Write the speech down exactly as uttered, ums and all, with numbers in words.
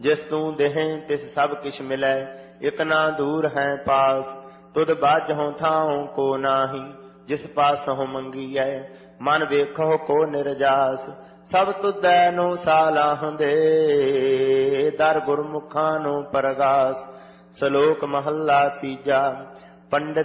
जिस तू देहें तिस सब किछ मिलै, इक ना दूर है पास। तुद बाजहों थाहों को नाही, जिस पासों मंगीऐ। मन वेखो को निरजास, सब तुदै नो सालाहंदे। दर गुरमुखां नो परगास। श्लोक महला तीजा। पंडित